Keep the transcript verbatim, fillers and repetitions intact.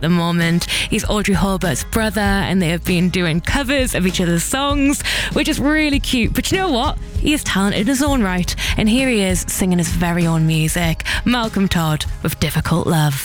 the moment. He's Audrey Horbert's brother, and they have been doing covers of each other's songs, which is really cute. But you know what? He is talented in his own right, and here he is singing his very own music. Malcolm Todd with Difficult Love.